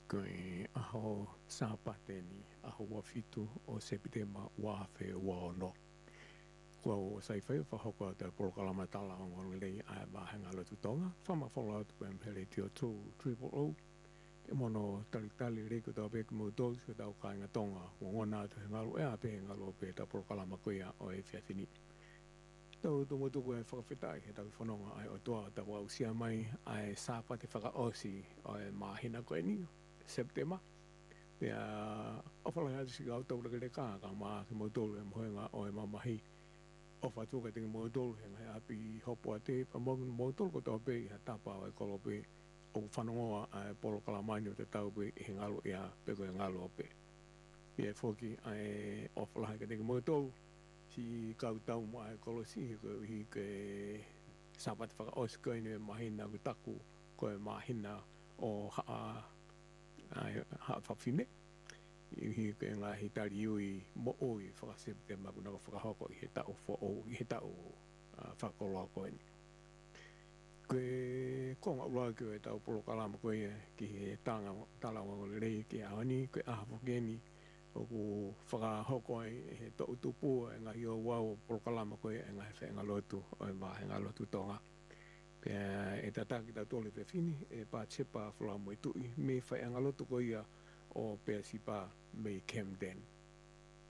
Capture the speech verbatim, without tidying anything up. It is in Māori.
Koe aho sāpateni aho wafitu o sepitema wawhe waono. Kua o saifai whahoko te polokalama tala o ngolei a wahenga lotu tonga, whamawhala atu koe mpele tio tū triple o. Ke mono talitali reiko tau peke mo tōs ko tau kāinga tonga, o ngona atu he ngalu ea pe ngalo pe ta polokalama koea o e whiawhini. Tau tungo tuku e whakawhitai he tau whanonga ai o toa tau au sia mai ai sāpate whakaosi o e mahina koe ni. September. Pea awhalai atu si kau tau rake re kāka maa ki mautolu e mhoenga o e mamahi. O whatuka tingi mautolu he ngai api hopo a te pa mautolu ko tau pei ha tapa o e kolo pe o whanongoa a e polo kalamaini o te tau pe he ngalo ea pe koe ngalo o pe. Pea whoki a e awhalai ka tingi mautolu si kau tau mo a e kolo si he koe hi ke sapati whaka osi koe ni e mahina ku taku koe mahina o haa ai ha whawhine i hi ke ngā he tari iui mo oi whakasep te maku naka whakahoko i he tau wha o i he tau whakoloa koe ni. Koe konga ura ki o e tau polo kalama koe ki he tanga talawa o rei ki ahani koe aha whakeni o ku whakahoko ai he tau tupu e ngā i o wau polo kalama koe e ngā he whenga lotu o e mahe ngā lotu tonga. Pea e tataki tau tole pe fini e pā tsepa whala mo i tui me whai angaloto ko ia o pea si pā me Camden.